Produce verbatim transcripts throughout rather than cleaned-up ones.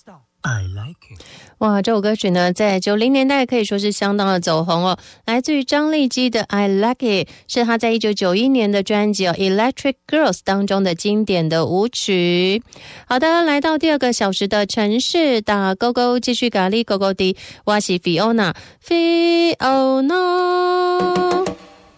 I like it。 哇，这首歌曲呢在九零年代可以说是相当的走红哦，来自于张丽基的 I like it 是她在一九九一年的专辑哦 Electric Girls 当中的经典的舞曲。好的，来到第二个小时的城市打勾勾，继续咖喱勾勾的，我是 Fiona Fiona。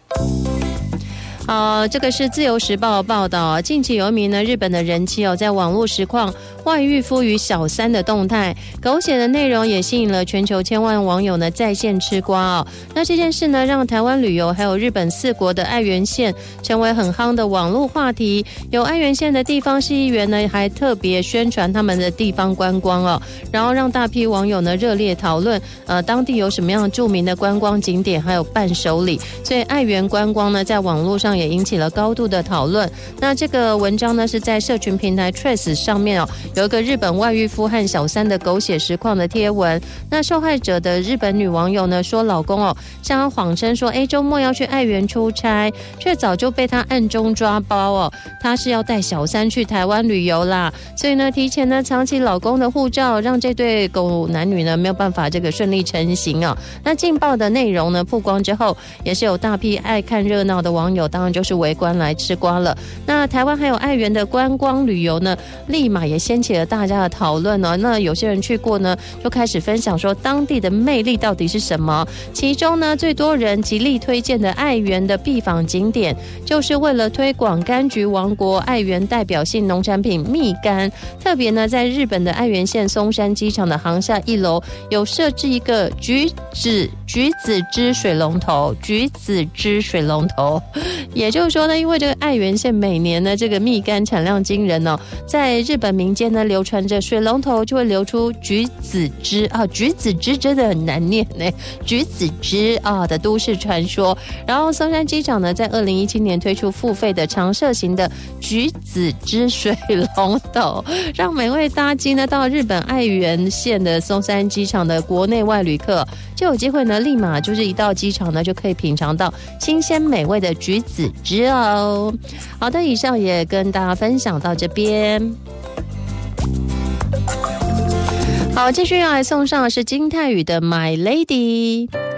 呃，这个是自由时报报道，近期有一名呢日本的人妻哦，在网络实况外遇夫与小三的动态，狗血的内容也吸引了全球千万网友呢在线吃瓜哦。那这件事呢，让台湾旅游还有日本四国的爱媛县成为很夯的网络话题。有爱媛县的地方市议员呢，还特别宣传他们的地方观光哦，然后让大批网友呢热烈讨论，呃，当地有什么样著名的观光景点，还有伴手礼。所以爱媛观光呢，在网络上也引起了高度的讨论。那这个文章呢是在社群平台 Threads 上面哦，有一个日本外遇夫和小三的狗血实况的贴文。那受害者的日本女网友呢说，老公哦向她谎称说，哎，周末要去爱媛出差，却早就被她暗中抓包哦，她是要带小三去台湾旅游啦，所以呢提前呢藏起老公的护照，让这对狗男女呢没有办法这个顺利成行哦。那劲爆的内容呢曝光之后，也是有大批爱看热闹的网友当然就是围观来吃瓜了。那台湾还有爱媛的观光旅游呢，立马也掀起了大家的讨论哦。那有些人去过呢，就开始分享说当地的魅力到底是什么。其中呢，最多人极力推荐的爱媛的必访景点，就是为了推广柑橘王国爱媛代表性农产品蜜柑。特别呢，在日本的爱媛县松山机场的航厦一楼，有设置一个橘子橘子汁水龙头，橘子汁水龙头。也就是说呢，因为这个爱媛县每年呢这个蜜柑产量惊人哦，在日本民间呢流传着水龙头就会流出橘子汁啊，橘子汁真的很难念呢，橘子汁啊的都市传说。然后松山机场呢在二零一七年推出付费的常设型的橘子汁水龙头，让每位搭机呢到日本爱媛县的松山机场的国内外旅客就有机会呢立马就是一到机场呢就可以品尝到新鲜美味的橘子汁哦。好的，以上也跟大家分享到这边。好，继续要来送上的是金泰宇的 My Lady。